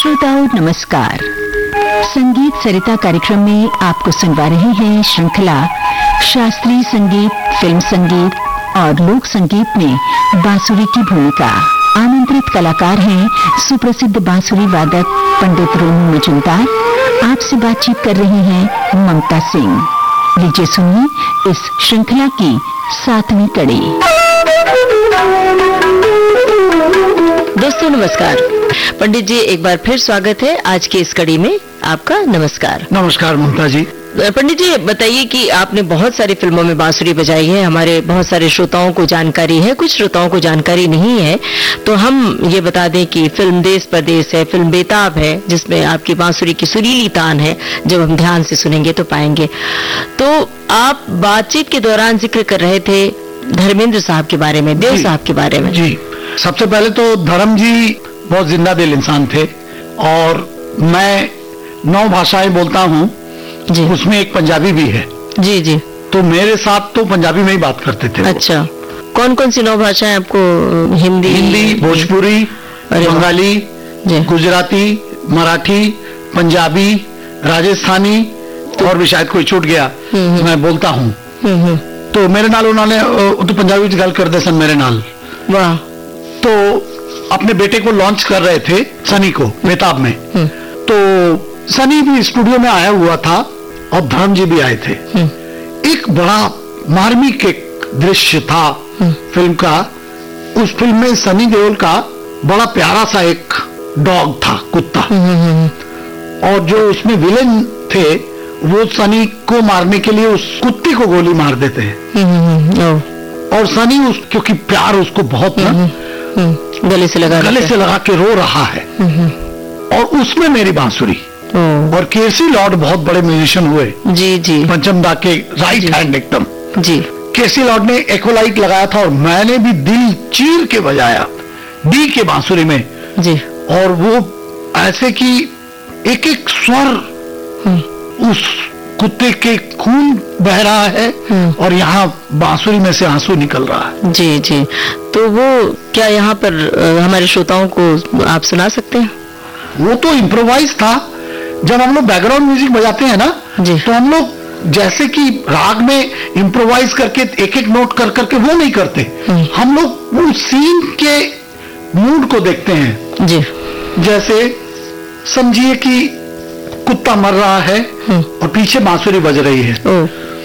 श्रोताओं नमस्कार। संगीत सरिता कार्यक्रम में आपको सुनवा रहे हैं श्रृंखला शास्त्रीय संगीत, फिल्म संगीत और लोक संगीत में बांसुरी की भूमिका। आमंत्रित कलाकार हैं सुप्रसिद्ध बांसुरी वादक पंडित रोनू मजूमदार। आपसे बातचीत कर रही हैं ममता सिंह। लीजिए सुनिए इस श्रृंखला की 7वीं कड़ी। दोस्तों नमस्कार। पंडित जी एक बार फिर स्वागत है आज की इस कड़ी में। आपका नमस्कार। नमस्कार ममता जी। पंडित जी बताइए कि आपने बहुत सारी फिल्मों में बांसुरी बजाई है। हमारे बहुत सारे श्रोताओं को जानकारी है, कुछ श्रोताओं को जानकारी नहीं है, तो हम ये बता दें कि फिल्म देश परदेश है, फिल्म बेताब है जिसमें आपकी बांसुरी की सुरीली तान है, जब हम ध्यान से सुनेंगे तो पाएंगे। तो आप बातचीत के दौरान जिक्र कर रहे थे धर्मेंद्र साहब के बारे में, देव साहब के बारे में। जी, सबसे पहले तो धर्म जी बहुत जिंदा दिल इंसान थे और मैं 9 भाषाएं बोलता हूँ, उसमें एक पंजाबी भी है। जी जी। तो मेरे साथ तो पंजाबी में ही बात करते थे। अच्छा, कौन कौन सी 9 भाषाएं आपको? हिंदी, भोजपुरी, बंगाली, गुजराती, मराठी, पंजाबी, राजस्थानी और भी शायद कोई छूट गया मैं बोलता हूँ। तो मेरे नाल उन्होंने तो पंजाबी गल करते सन मेरे नाल। वाह। तो अपने बेटे को लॉन्च कर रहे थे, सनी को, बेताब में। तो सनी भी स्टूडियो में आया हुआ था और धर्म जी भी आए थे। एक बड़ा मार्मिक एक दृश्य था फिल्म का। उस फिल्म में सनी देओल का बड़ा प्यारा सा एक डॉग था, कुत्ता, और जो उसमें विलेन थे वो सनी को मारने के लिए उस कुत्ते को गोली मार देते हैं। और सनी क्योंकि प्यार उसको बहुत ना गले से लगा के रो रहा है। और उसमें मेरी बांसुरी और केसी लॉर्ड बहुत बड़े म्यूजिशियन हुए। जी जी। पंचम दा के राइट हैंड एकदम। जी। केसी लॉर्ड ने एक्वालाइट लगाया था और मैंने भी दिल चीर के बजाया डी के बांसुरी में। जी। और वो ऐसे कि एक एक स्वर उस कुत्ते के खून बह रहा है और यहाँ बांसुरी में से आंसू निकल रहा है। जी जी। तो वो क्या यहाँ पर हमारे श्रोताओं को आप सुना सकते हैं? वो तो इम्प्रोवाइज था। जब हम लोग बैकग्राउंड म्यूजिक बजाते हैं ना, तो हम लोग जैसे कि राग में इम्प्रोवाइज करके एक एक नोट कर करके वो नहीं करते। हम लोग वो सीन के मूड को देखते हैं। जी। जैसे समझिए कि कुत्ता मर रहा है और पीछे बांसुरी बज रही है,